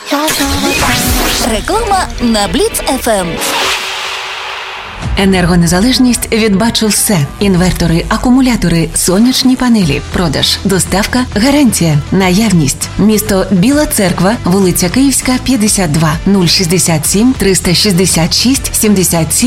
Реклама на Бліц ФМ. Енергонезалежність від «Бачу все». Інвертори, акумулятори, сонячні панелі. Продаж, доставка, гарантія, наявність. Місто Біла Церква, вулиця Київська, 52, 067 366 77